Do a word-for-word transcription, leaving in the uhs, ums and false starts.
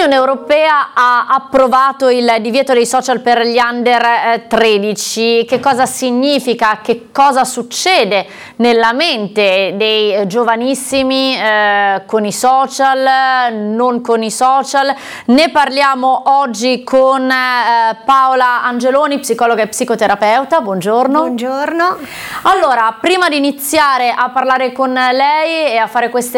L'Unione Europea ha approvato il divieto dei social per gli under tredici. Che cosa significa? Che cosa succede nella mente dei giovanissimi eh, con i social, non con i social? Ne parliamo oggi con eh, Paola Angeloni, psicologa e psicoterapeuta. Buongiorno. Buongiorno. Allora, prima di iniziare a parlare con lei e a fare queste